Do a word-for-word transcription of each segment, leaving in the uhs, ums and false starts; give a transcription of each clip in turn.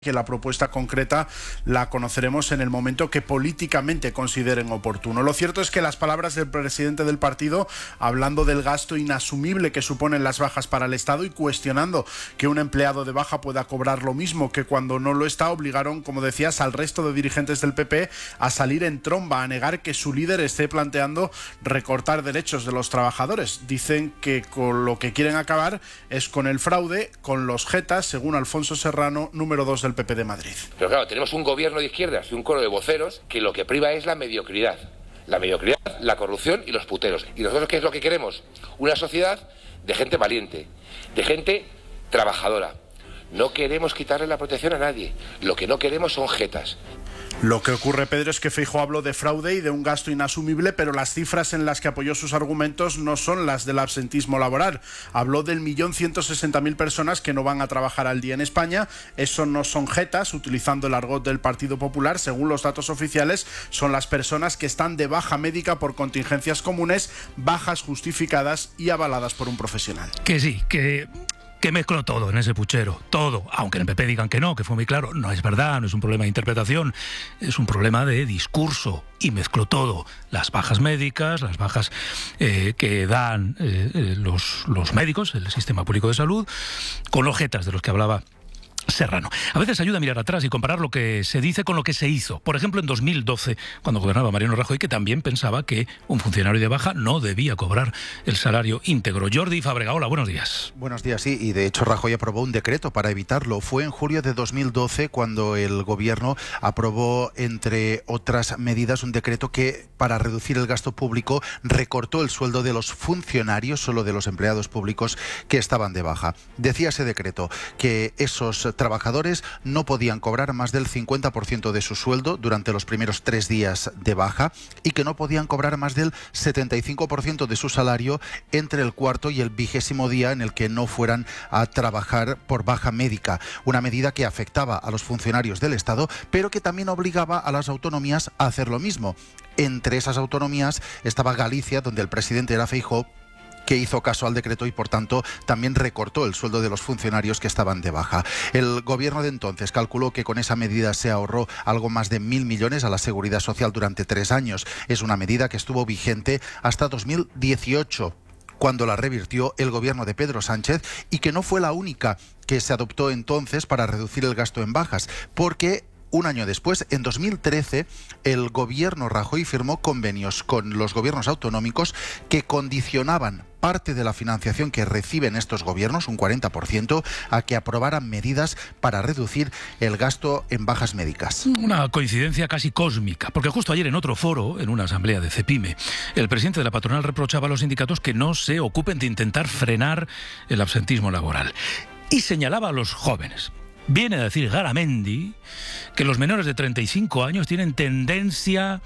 que la propuesta concreta la conoceremos en el momento que políticamente consideren oportuno. Lo cierto es que las palabras del presidente del partido, hablando del gasto inasumible que suponen las bajas para el Estado y cuestionando que un empleado de baja pueda cobrar lo mismo que cuando no lo está, obligaron, como decías, al resto de dirigentes del P P a salir en tromba, a negar que su líder esté planteando recortar derechos de los trabajadores. Dicen que con lo que quieren acabar es con el fraude, con los jetas, según Alfonso Serrano, número dos del P P de Madrid. Pero claro, tenemos un gobierno de izquierdas y un coro de voceros que lo que priva es la mediocridad. La mediocridad, la corrupción y los puteros. ¿Y nosotros qué es lo que queremos? Una sociedad de gente valiente, de gente trabajadora. No queremos quitarle la protección a nadie. Lo que no queremos son jetas. Lo que ocurre, Pedro, es que Feijóo habló de fraude y de un gasto inasumible, pero las cifras en las que apoyó sus argumentos no son las del absentismo laboral. Habló del millón ciento sesenta mil personas que no van a trabajar al día en España. Eso no son jetas, utilizando el argot del Partido Popular. Según los datos oficiales, son las personas que están de baja médica por contingencias comunes, bajas justificadas y avaladas por un profesional. Que sí, que... que mezcló todo en ese puchero, todo, aunque en el P P digan que no, que fue muy claro, no es verdad, no es un problema de interpretación, es un problema de discurso, y mezcló todo, las bajas médicas, las bajas eh, que dan eh, los, los médicos, el sistema público de salud, con los jetas de los que hablaba Serrano. A veces ayuda a mirar atrás y comparar lo que se dice con lo que se hizo. Por ejemplo, en dos mil doce, cuando gobernaba Mariano Rajoy, que también pensaba que un funcionario de baja no debía cobrar el salario íntegro. Jordi Fábrega, hola, buenos días. Buenos días, sí, y de hecho Rajoy aprobó un decreto para evitarlo. Fue en julio de dos mil doce cuando el gobierno aprobó, entre otras medidas, un decreto que, para reducir el gasto público, recortó el sueldo de los funcionarios, solo de los empleados públicos que estaban de baja. Decía ese decreto que esos trabajadores no podían cobrar más del cincuenta por ciento de su sueldo durante los primeros tres días de baja y que no podían cobrar más del setenta y cinco por ciento de su salario entre el cuarto y el vigésimo día en el que no fueran a trabajar por baja médica. Una medida que afectaba a los funcionarios del Estado, pero que también obligaba a las autonomías a hacer lo mismo. Entre esas autonomías estaba Galicia, donde el presidente era Feijóo, que hizo caso al decreto y, por tanto, también recortó el sueldo de los funcionarios que estaban de baja. El gobierno de entonces calculó que con esa medida se ahorró algo más de mil millones a la Seguridad Social durante tres años. Es una medida que estuvo vigente hasta dos mil dieciocho, cuando la revirtió el gobierno de Pedro Sánchez, y que no fue la única que se adoptó entonces para reducir el gasto en bajas, porque un año después, en dos mil trece, el gobierno Rajoy firmó convenios con los gobiernos autonómicos que condicionaban parte de la financiación que reciben estos gobiernos, un cuarenta por ciento, a que aprobaran medidas para reducir el gasto en bajas médicas. Una coincidencia casi cósmica, porque justo ayer en otro foro, en una asamblea de CEPIME, el presidente de la patronal reprochaba a los sindicatos que no se ocupen de intentar frenar el absentismo laboral y señalaba a los jóvenes. Viene a decir Garamendi que los menores de treinta y cinco años tienen tendencia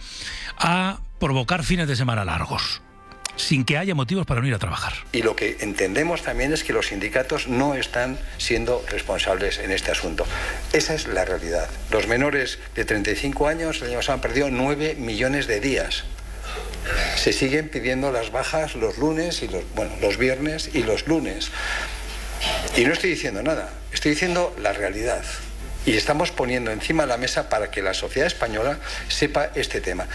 a provocar fines de semana largos, sin que haya motivos para no ir a trabajar. Y lo que entendemos también es que los sindicatos no están siendo responsables en este asunto. Esa es la realidad. Los menores de treinta y cinco años el año pasado han perdido nueve millones de días. Se siguen pidiendo las bajas los lunes y los, bueno, los viernes y los lunes. Y no estoy diciendo nada, estoy diciendo la realidad. Y estamos poniendo encima de la mesa para que la sociedad española sepa este tema.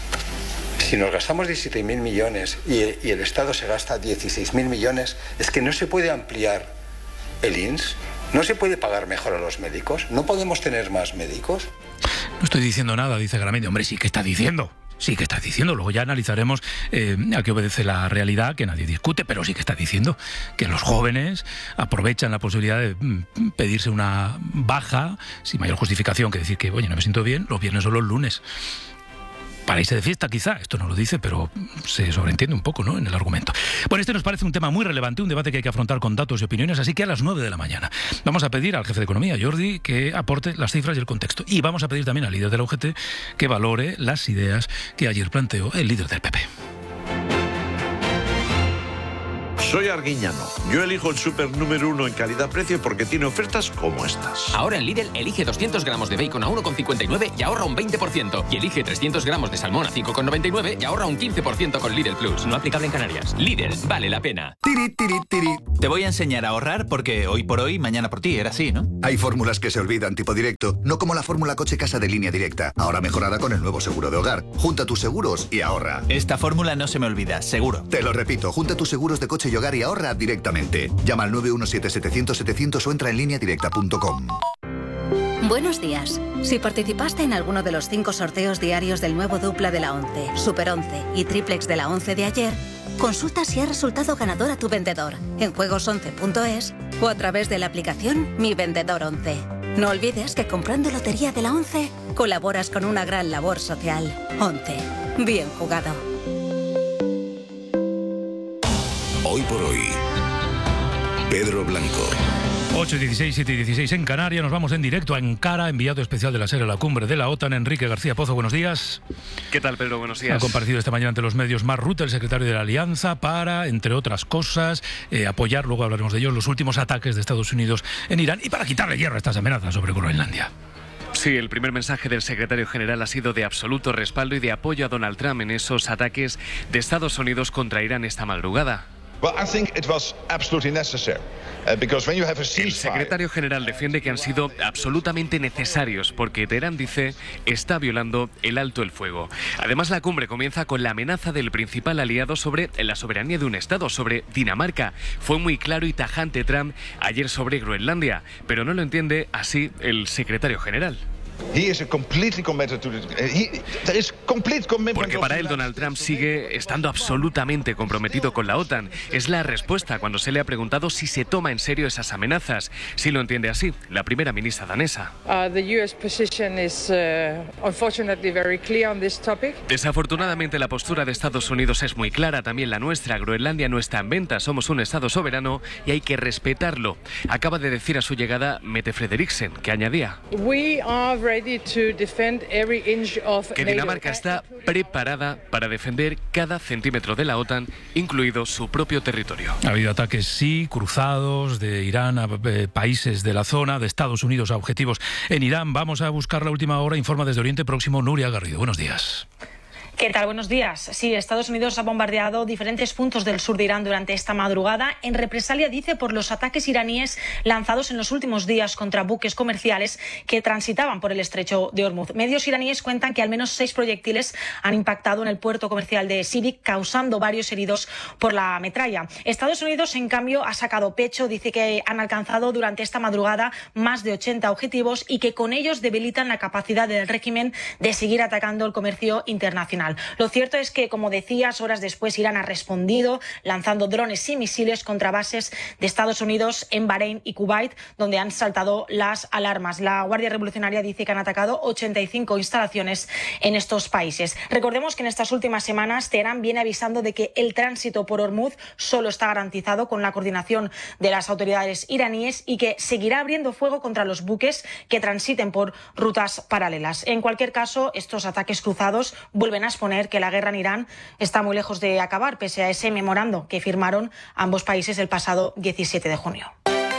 Si nos gastamos diecisiete mil millones y, y el Estado se gasta dieciséis mil millones, es que no se puede ampliar el I N S, no se puede pagar mejor a los médicos, no podemos tener más médicos. No estoy diciendo nada, dice Garamendi. Hombre, sí que está diciendo. Sí que está diciendo, luego ya analizaremos eh, a qué obedece la realidad, que nadie discute, pero sí que está diciendo que los jóvenes aprovechan la posibilidad de mm, pedirse una baja sin mayor justificación que decir que, oye, no me siento bien, los viernes o los lunes. Para irse de fiesta, quizá. Esto no lo dice, pero se sobreentiende un poco, ¿no?, en el argumento. Bueno, este nos parece un tema muy relevante, un debate que hay que afrontar con datos y opiniones, así que a las nueve de la mañana vamos a pedir al jefe de Economía, Jordi, que aporte las cifras y el contexto. Y vamos a pedir también al líder de la U G T que valore las ideas que ayer planteó el líder del P P. Soy Arguiñano. Yo elijo el súper número uno en calidad-precio porque tiene ofertas como estas. Ahora en Lidl elige doscientos gramos de bacon a uno con cincuenta y nueve y ahorra un veinte por ciento. Y elige trescientos gramos de salmón a cinco con noventa y nueve y ahorra un quince por ciento con Lidl Plus. No aplicable en Canarias. Lidl, vale la pena. Tiri, tiri, tiri. Te voy a enseñar a ahorrar porque hoy por hoy, mañana por ti. Era así, ¿no? Hay fórmulas que se olvidan tipo directo, no como la fórmula coche-casa de Línea Directa. Ahora mejorada con el nuevo seguro de hogar. Junta tus seguros y ahorra. Esta fórmula no se me olvida, seguro. Te lo repito, junta tus seguros de coche y hogar y ahorra directamente. Llama al nueve uno siete setecientos setecientos o entra en línea directa punto com. Buenos días. Si participaste en alguno de los cinco sorteos diarios del nuevo dupla de la once, Super once y Triplex de la once de ayer, consulta si ha resultado ganador a tu vendedor en juegos once punto es o a través de la aplicación Mi Vendedor once. No olvides que comprando Lotería de la once colaboras con una gran labor social. once. Bien jugado. Hoy por hoy, Pedro Blanco. ocho y dieciséis, siete y dieciséis en Canarias. Nos vamos en directo a Ankara, enviado especial de la serie La Cumbre de la OTAN, Enrique García Pozo. Buenos días. ¿Qué tal, Pedro? Buenos días. Ha comparecido esta mañana ante los medios Mark Rutte, el secretario de la Alianza, para, entre otras cosas, eh, apoyar, luego hablaremos de ellos, los últimos ataques de Estados Unidos en Irán y para quitarle hierro a estas amenazas sobre Groenlandia. Sí, el primer mensaje del secretario general ha sido de absoluto respaldo y de apoyo a Donald Trump en esos ataques de Estados Unidos contra Irán esta madrugada. El secretario general defiende que han sido absolutamente necesarios porque Teherán, dice, está violando el alto el fuego. Además, la cumbre comienza con la amenaza del principal aliado sobre la soberanía de un Estado, sobre Dinamarca. Fue muy claro y tajante Trump ayer sobre Groenlandia, pero no lo entiende así el secretario general. Porque para él Donald Trump sigue estando absolutamente comprometido con la OTAN. Es la respuesta cuando se le ha preguntado si se toma en serio esas amenazas. Sí lo entiende así la primera ministra danesa. Desafortunadamente la postura de Estados Unidos es muy clara, también la nuestra. Groenlandia no está en venta, somos un Estado soberano y hay que respetarlo. Acaba de decir a su llegada Mette Frederiksen, que añadía que Dinamarca está preparada para defender cada centímetro de la OTAN, incluido su propio territorio. Ha habido ataques, sí, cruzados de Irán a eh, países de la zona, de Estados Unidos a objetivos en Irán. Vamos a buscar la última hora. Informa desde Oriente Próximo Nuria Garrido. Buenos días. ¿Qué tal? Buenos días. Sí, Estados Unidos ha bombardeado diferentes puntos del sur de Irán durante esta madrugada, en represalia, dice, por los ataques iraníes lanzados en los últimos días contra buques comerciales que transitaban por el estrecho de Hormuz. Medios iraníes cuentan que al menos seis proyectiles han impactado en el puerto comercial de Sirik, causando varios heridos por la metralla. Estados Unidos, en cambio, ha sacado pecho, dice que han alcanzado durante esta madrugada más de ochenta objetivos y que con ellos debilitan la capacidad del régimen de seguir atacando el comercio internacional. Lo cierto es que, como decías, horas después Irán ha respondido lanzando drones y misiles contra bases de Estados Unidos en Bahrein y Kuwait, donde han saltado las alarmas. La Guardia Revolucionaria dice que han atacado ochenta y cinco instalaciones en estos países. Recordemos que en estas últimas semanas Teherán viene avisando de que el tránsito por Hormuz solo está garantizado con la coordinación de las autoridades iraníes y que seguirá abriendo fuego contra los buques que transiten por rutas paralelas. En cualquier caso, estos ataques cruzados vuelven a exponer que la guerra en Irán está muy lejos de acabar, pese a ese memorando que firmaron ambos países el pasado diecisiete de junio.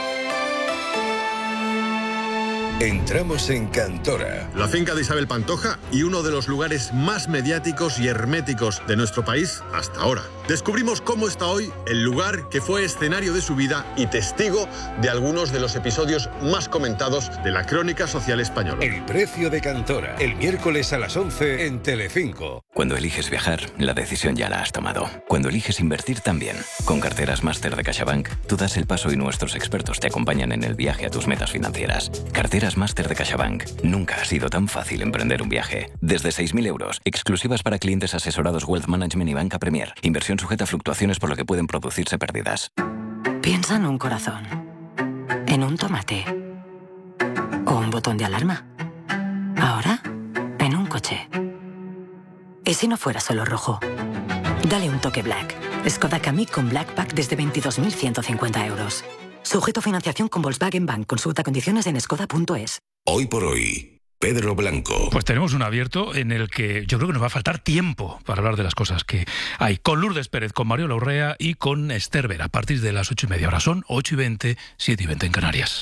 Entramos en Cantora. La finca de Isabel Pantoja y uno de los lugares más mediáticos y herméticos de nuestro país hasta ahora. Descubrimos cómo está hoy el lugar que fue escenario de su vida y testigo de algunos de los episodios más comentados de la crónica social española. El precio de Cantora, el miércoles a las once en Telecinco. Cuando eliges viajar, la decisión ya la has tomado. Cuando eliges invertir también. Con Carteras Máster de CaixaBank, tú das el paso y nuestros expertos te acompañan en el viaje a tus metas financieras. Carteras Máster de CaixaBank. Nunca ha sido tan fácil emprender un viaje. Desde seis mil euros, exclusivas para clientes asesorados Wealth Management y Banca Premier. Inversión sujeta a fluctuaciones por lo que pueden producirse pérdidas. Piensa en un corazón, en un tomate o un botón de alarma. Ahora, en un coche. ¿Y si no fuera solo rojo? Dale un toque Black. Skoda Kamiq con Black Pack desde veintidós mil ciento cincuenta euros. Sujeto a financiación con Volkswagen Bank. Consulta condiciones en skoda punto es. Hoy por hoy, Pedro Blanco. Pues tenemos un abierto en el que yo creo que nos va a faltar tiempo para hablar de las cosas que hay. Con Lourdes Pérez, con Mario Urrea y con Esther Vera, a partir de las ocho y media. Ahora son ocho y veinte, siete y veinte en Canarias.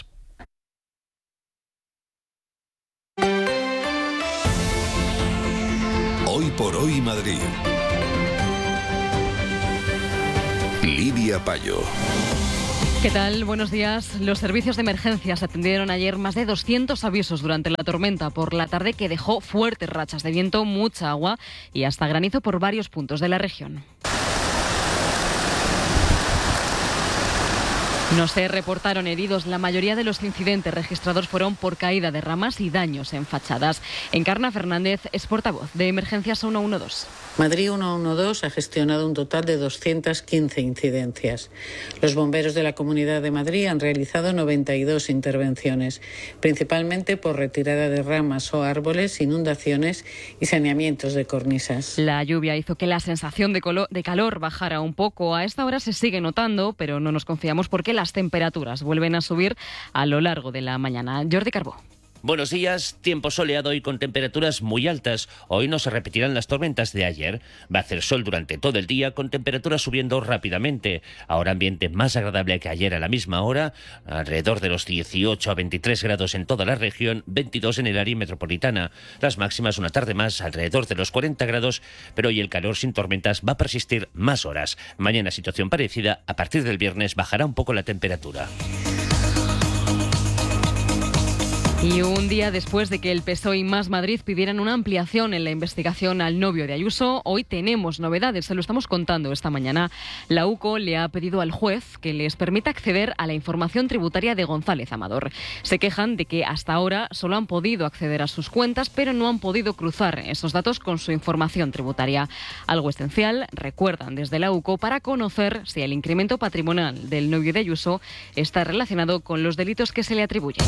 Hoy por hoy Madrid. Lidia Payo. ¿Qué tal? Buenos días. Los servicios de emergencias atendieron ayer más de doscientos avisos durante la tormenta por la tarde que dejó fuertes rachas de viento, mucha agua y hasta granizo por varios puntos de la región. No se reportaron heridos. La mayoría de los incidentes registrados fueron por caída de ramas y daños en fachadas. Encarna Fernández es portavoz de Emergencias ciento doce. Madrid ciento doce ha gestionado un total de doscientas quince incidencias. Los bomberos de la Comunidad de Madrid han realizado noventa y dos intervenciones, principalmente por retirada de ramas o árboles, inundaciones y saneamientos de cornisas. La lluvia hizo que la sensación de, colo- de calor bajara un poco. A esta hora se sigue notando, pero no nos confiamos porque las temperaturas vuelven a subir a lo largo de la mañana. Jordi Carbó. Buenos días, tiempo soleado y con temperaturas muy altas. Hoy no se repetirán las tormentas de ayer. Va a hacer sol durante todo el día con temperaturas subiendo rápidamente. Ahora ambiente más agradable que ayer a la misma hora, alrededor de los dieciocho a veintitrés grados en toda la región, veintidós en el área metropolitana. Las máximas una tarde más, alrededor de los cuarenta grados, pero hoy el calor sin tormentas va a persistir más horas. Mañana situación parecida, a partir del viernes bajará un poco la temperatura. Y un día después de que el P S O E y Más Madrid pidieran una ampliación en la investigación al novio de Ayuso, hoy tenemos novedades, se lo estamos contando esta mañana. La U C O le ha pedido al juez que les permita acceder a la información tributaria de González Amador. Se quejan de que hasta ahora solo han podido acceder a sus cuentas, pero no han podido cruzar esos datos con su información tributaria. Algo esencial, recuerdan desde la U C O, para conocer si el incremento patrimonial del novio de Ayuso está relacionado con los delitos que se le atribuyen.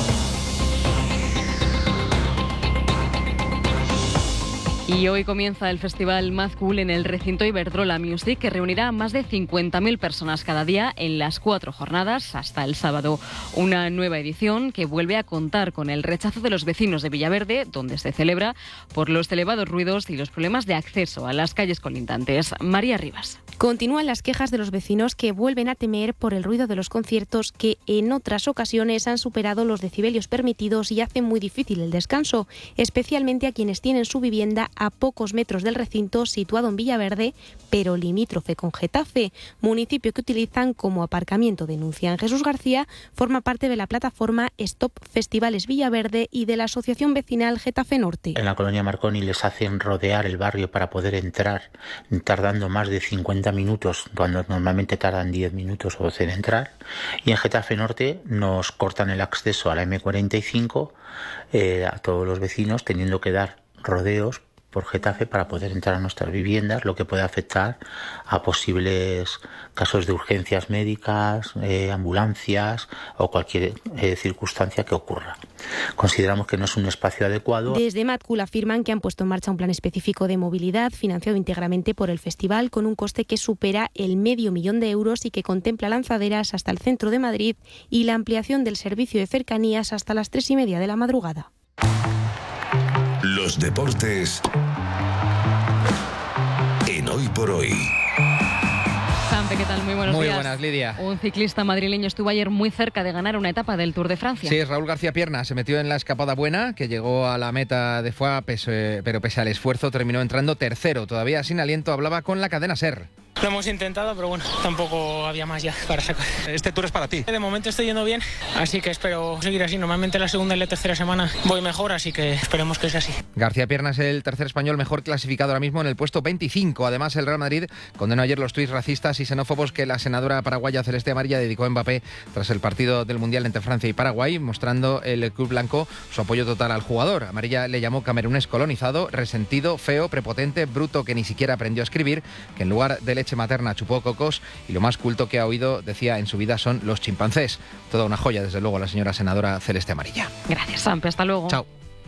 Y hoy comienza el festival Mad Cool en el recinto Iberdrola Music, que reunirá a más de cincuenta mil personas cada día en las cuatro jornadas hasta el sábado. Una nueva edición que vuelve a contar con el rechazo de los vecinos de Villaverde, donde se celebra, por los elevados ruidos y los problemas de acceso a las calles colindantes. María Rivas. Continúan las quejas de los vecinos que vuelven a temer por el ruido de los conciertos que en otras ocasiones han superado los decibelios permitidos y hacen muy difícil el descanso, especialmente a quienes tienen su vivienda a pocos metros del recinto situado en Villaverde, pero limítrofe con Getafe, municipio que utilizan como aparcamiento. Denuncian. Jesús García forma parte de la plataforma Stop Festivales Villaverde y de la asociación vecinal Getafe Norte. En la colonia Marconi les hacen rodear el barrio para poder entrar, tardando más de cincuenta minutos, cuando normalmente tardan diez minutos o doce en entrar. Y en Getafe Norte nos cortan el acceso a la eme cuarenta y cinco eh, a todos los vecinos, teniendo que dar rodeos por Getafe para poder entrar a nuestras viviendas, lo que puede afectar a posibles casos de urgencias médicas, eh, ambulancias o cualquier eh, circunstancia que ocurra. Consideramos que no es un espacio adecuado. Desde Mad Cool afirman que han puesto en marcha un plan específico de movilidad financiado íntegramente por el festival con un coste que supera el medio millón de euros y que contempla lanzaderas hasta el centro de Madrid y la ampliación del servicio de cercanías hasta las tres y media de la madrugada. Los deportes en Hoy por Hoy. Sampe, ¿qué tal? Muy buenos Muy días. buenas, Lidia. Un ciclista madrileño estuvo ayer muy cerca de ganar una etapa del Tour de Francia. Sí, Raúl García Pierna se metió en la escapada buena, que llegó a la meta de Foix, pese, pero pese al esfuerzo terminó entrando tercero. Todavía sin aliento hablaba con la cadena SER. Lo hemos intentado, pero bueno, tampoco había más ya para sacar. Este Tour es para ti. De momento estoy yendo bien, así que espero seguir así. Normalmente la segunda y la tercera semana voy mejor, así que esperemos que sea así. García Pierna es el tercer español mejor clasificado ahora mismo en el puesto veinticinco. Además, el Real Madrid condenó ayer los tuits racistas y xenófobos que la senadora paraguaya Celeste Amarilla dedicó a Mbappé tras el partido del Mundial entre Francia y Paraguay, mostrando el club blanco su apoyo total al jugador. Amarilla le llamó camerunés colonizado, resentido, feo, prepotente, bruto que ni siquiera aprendió a escribir, que en lugar de leche materna chupó cocos y lo más culto que ha oído, decía, en su vida son los chimpancés. Toda una joya, desde luego, la señora senadora Celeste Amarilla. Gracias, Sampe. Hasta luego. Chao.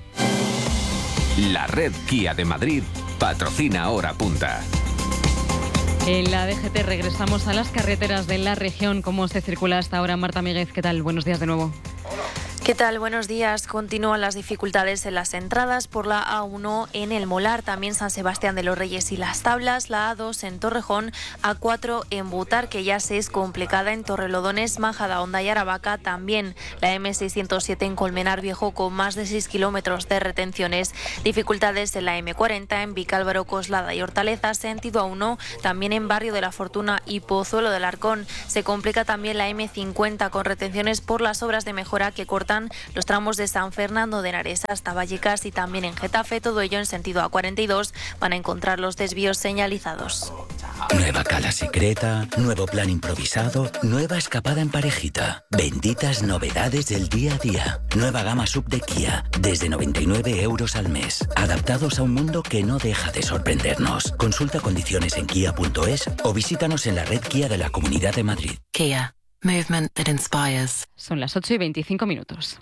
La red Kia de Madrid patrocina Hora Punta. En la D G T regresamos a las carreteras de la región. ¿Cómo se circula hasta ahora? Marta Míguez, ¿qué tal? Buenos días de nuevo. ¿Qué tal? Buenos días. Continúan las dificultades en las entradas por la A uno en El Molar, también San Sebastián de los Reyes y Las Tablas, la A dos en Torrejón, A cuatro en Butarque, ya se es complicada en Torrelodones, Majadahonda y Aravaca, también la eme seiscientos siete en Colmenar Viejo con más de seis kilómetros de retenciones. Dificultades en la eme cuarenta en Vicálvaro, Coslada y Hortaleza, sentido A uno, también en Barrio de la Fortuna y Pozuelo del Arcón. Se complica también la eme cincuenta con retenciones por las obras de mejora que cortan los tramos de San Fernando de Henares hasta Vallecas y también en Getafe, todo ello en sentido A cuarenta y dos, van a encontrar los desvíos señalizados. Nueva cala secreta, nuevo plan improvisado, nueva escapada en parejita. Benditas novedades del día a día. Nueva gama sub de Kia, desde noventa y nueve euros al mes. Adaptados a un mundo que no deja de sorprendernos. Consulta condiciones en kia punto es o visítanos en la red Kia de la Comunidad de Madrid. Kia. Movement that inspires. Son las ocho y veinticinco minutos.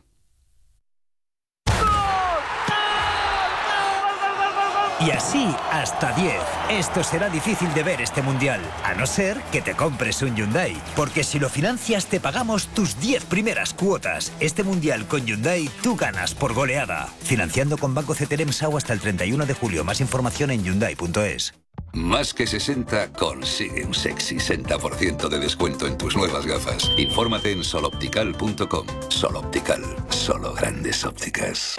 Y así hasta diez. Esto será difícil de ver este mundial, a no ser que te compres un Hyundai. Porque si lo financias te pagamos tus diez primeras cuotas. Este mundial con Hyundai tú ganas por goleada. Financiando con Banco C T R E M S A U hasta el treinta y uno de julio. Más información en hyundai punto es. Más que sesenta consigue un sexy sesenta por ciento de descuento en tus nuevas gafas. Infórmate en sol optical punto com. Sol Optical, solo grandes ópticas.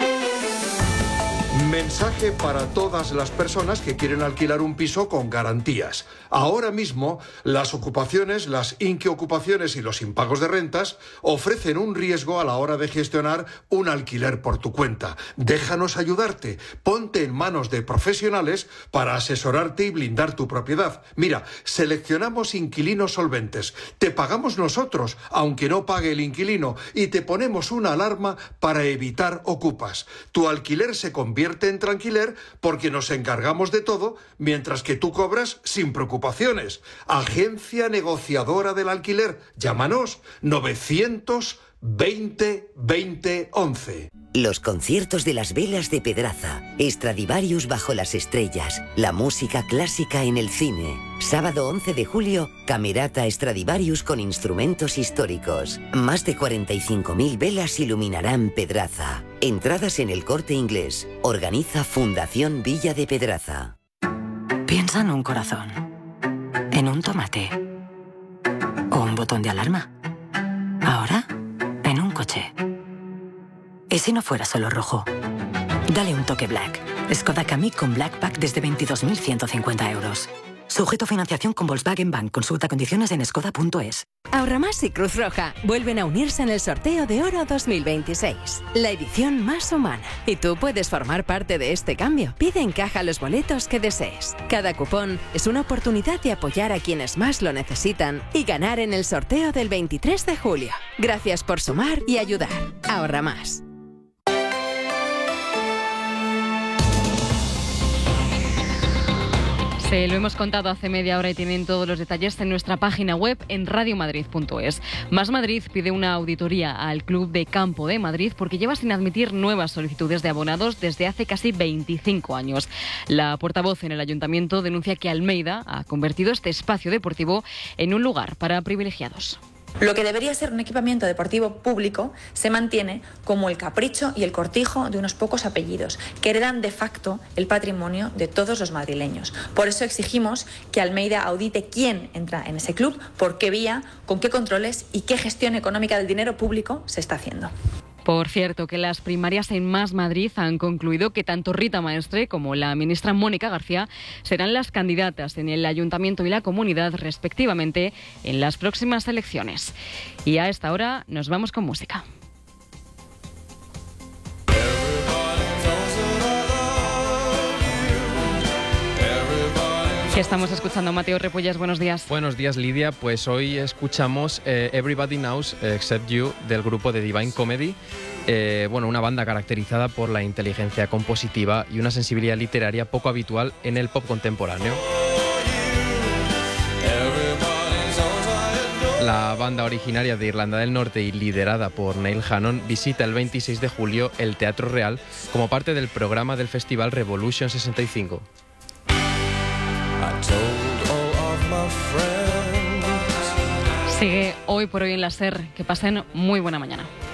Mensaje para todas las personas que quieren alquilar un piso con garantías. Ahora mismo, las ocupaciones, las inquiocupaciones y los impagos de rentas ofrecen un riesgo a la hora de gestionar un alquiler por tu cuenta. Déjanos ayudarte. Ponte en manos de profesionales para asesorarte y blindar tu propiedad. Mira, seleccionamos inquilinos solventes. Te pagamos nosotros, aunque no pague el inquilino, y te ponemos una alarma para evitar ocupas. Tu alquiler se convierte en tranquiler porque nos encargamos de todo mientras que tú cobras sin preocupaciones. Agencia negociadora del alquiler. Llámanos novecientos veinte veinte once. Los conciertos de las velas de Pedraza, Stradivarius bajo las estrellas, la música clásica en el cine. Sábado once de julio, Camerata Stradivarius con instrumentos históricos. Más de cuarenta y cinco mil velas iluminarán Pedraza. Entradas en El Corte Inglés. Organiza Fundación Villa de Pedraza. Piensa en un corazón, en un tomate o un botón de alarma. Ahora, en un coche. ¿Y si no fuera solo rojo? Dale un toque Black. Skoda Kamiq con Black Pack desde veintidós mil ciento cincuenta euros. Sujeto a financiación con Volkswagen Bank. Consulta condiciones en skoda punto es. Ahorramás y Cruz Roja vuelven a unirse en el sorteo de Oro dos mil veintiséis, la edición más humana. Y tú puedes formar parte de este cambio. Pide en caja los boletos que desees. Cada cupón es una oportunidad de apoyar a quienes más lo necesitan y ganar en el sorteo del veintitrés de julio. Gracias por sumar y ayudar. Ahorra más. Se lo hemos contado hace media hora y tienen todos los detalles en nuestra página web en radio madrid punto es. Más Madrid pide una auditoría al Club de Campo de Madrid porque lleva sin admitir nuevas solicitudes de abonados desde hace casi veinticinco años. La portavoz en el ayuntamiento denuncia que Almeida ha convertido este espacio deportivo en un lugar para privilegiados. Lo que debería ser un equipamiento deportivo público se mantiene como el capricho y el cortijo de unos pocos apellidos que heredan de facto el patrimonio de todos los madrileños. Por eso exigimos que Almeida audite quién entra en ese club, por qué vía, con qué controles y qué gestión económica del dinero público se está haciendo. Por cierto, que las primarias en Más Madrid han concluido que tanto Rita Maestre como la ministra Mónica García serán las candidatas en el Ayuntamiento y la Comunidad, respectivamente, en las próximas elecciones. Y a esta hora nos vamos con música. ¿Qué estamos escuchando? Mateo Repollas, buenos días. Buenos días, Lidia. Pues hoy escuchamos eh, Everybody Knows Except You del grupo de Divine Comedy. Eh, bueno, una banda caracterizada por la inteligencia compositiva y una sensibilidad literaria poco habitual en el pop contemporáneo. La banda originaria de Irlanda del Norte y liderada por Neil Hannon visita el veintiséis de julio el Teatro Real como parte del programa del festival Revolution sesenta y cinco. Sigue Hoy por Hoy en la SER. Que pasen muy buena mañana.